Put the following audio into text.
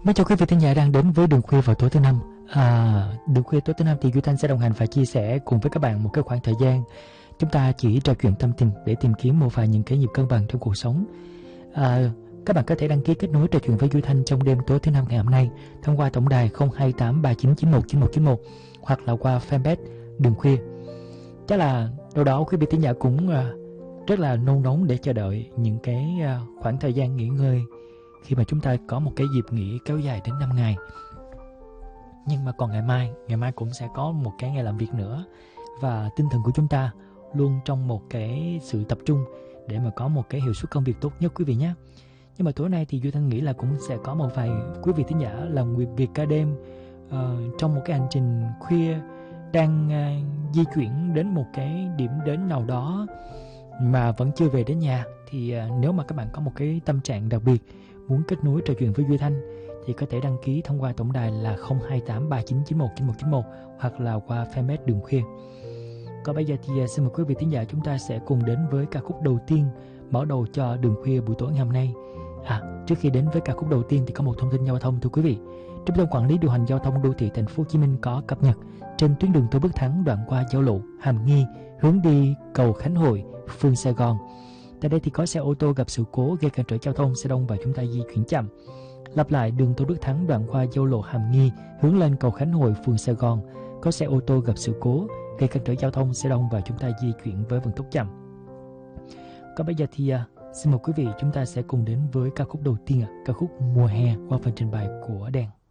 Mấy chào quý vị thính giả đang đến với Đường Khuya vào tối thứ năm. Đường Khuya tối thứ năm thì Duy Thanh sẽ đồng hành và chia sẻ cùng với các bạn một cái khoảng thời gian chúng ta chỉ trò chuyện tâm tình để tìm kiếm một vài những cái nhịp cân bằng trong cuộc sống. Các bạn có thể đăng ký kết nối trò chuyện với Duy Thanh trong đêm tối thứ năm ngày hôm nay thông qua tổng đài 02839919191 hoặc là qua fanpage Đường Khuya. Chắc là đâu đó quý vị thính giả cũng rất là nôn nóng để chờ đợi những cái khoảng thời gian nghỉ ngơi khi mà chúng ta có một cái dịp nghỉ kéo dài đến 5 ngày. Nhưng mà còn ngày mai cũng sẽ có một cái ngày làm việc nữa, và tinh thần của chúng ta luôn trong một cái sự tập trung để mà có một cái hiệu suất công việc tốt nhất quý vị nhé. Nhưng mà tối nay thì Duy Thanh nghĩ là cũng sẽ có một vài quý vị thính giả làm việc ca đêm trong một cái hành trình khuya đang di chuyển đến một cái điểm đến nào đó mà vẫn chưa về đến nhà. Thì nếu mà các bạn có một cái tâm trạng đặc biệt muốn kết nối trò chuyện với Duy Thanh thì có thể đăng ký thông qua tổng đài là 02839919191 hoặc là qua fanpage Đường Khuya. Còn bây giờ thì xin mời quý vị thính giả chúng ta sẽ cùng đến với ca khúc đầu tiên mở đầu cho Đường Khuya buổi tối ngày hôm nay. Trước khi đến với ca khúc đầu tiên thì có một thông tin giao thông thưa quý vị. Trung tâm quản lý điều hành giao thông đô thị thành phố Hồ Chí Minh có cập nhật trên tuyến đường Tôn Đức Thắng đoạn qua giao lộ Hàm Nghi hướng đi cầu Khánh Hội, phường Sài Gòn. Tại đây thì có xe ô tô gặp sự cố gây cản trở giao thông, xe đông và chúng ta di chuyển chậm. Lặp lại, đường Tôn Đức Thắng đoạn qua giao lộ Hàm Nghi hướng lên cầu Khánh Hội, phường Sài Gòn, có xe ô tô gặp sự cố gây cản trở giao thông, xe đông và chúng ta di chuyển với vận tốc chậm. Còn bây giờ thì xin mời quý vị chúng ta sẽ cùng đến với ca khúc đầu tiên, ca khúc Mùa Hè qua phần trình bày của Đèn.